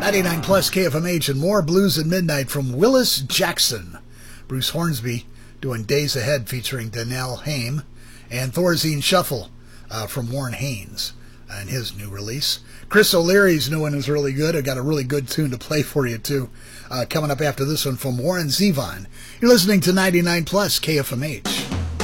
99 plus KFMH and more Blues at Midnight from Willis Jackson. Bruce Hornsby doing Days Ahead featuring Danielle Haim, and Thorazine Shuffle from Warren Haynes and his new release. Chris O'Leary's new one is really good. I got a really good tune to play for you too. Coming up after this one from Warren Zevon. You're listening to 99 plus KFMH.